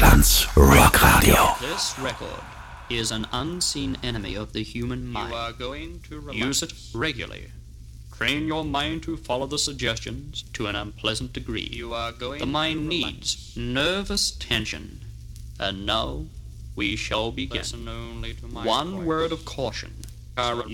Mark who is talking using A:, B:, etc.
A: Deutschlands Rockradio.
B: This record is an unseen enemy of the human mind.
C: You are going to
B: Use it regularly. Train your mind to follow the suggestions to an unpleasant degree.
C: You are going
B: the mind
C: to
B: needs nervous tension. And now we shall begin.
C: Listen only to my
B: One
C: voice.
B: word of caution.